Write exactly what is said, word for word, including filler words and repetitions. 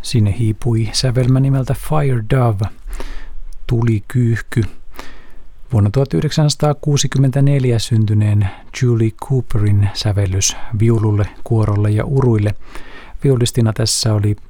Sinne hiipui sävelmä nimeltä Fire Dove, tulikyyhky. Vuonna tuhatyhdeksänsataakuusikymmentäneljä syntyneen Julie Cooperin sävellys viululle, kuorolle ja uruille. Viulistina tässä oli